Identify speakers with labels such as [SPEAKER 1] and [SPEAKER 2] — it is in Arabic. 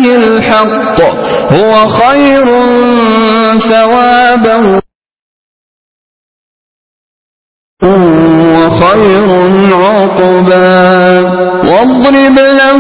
[SPEAKER 1] الله الحق هو خير ثوابا وخير عقبا واضرب لهم